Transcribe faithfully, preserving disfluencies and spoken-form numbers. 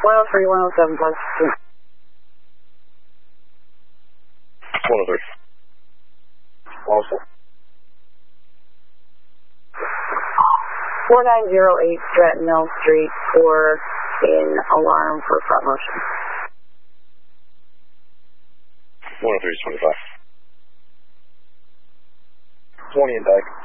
one oh three, one oh seven, plus two. one oh three. Also. four nine zero eight Stratton Mill Street for an alarm for front motion. one oh three is twenty-five. twenty in Dyke.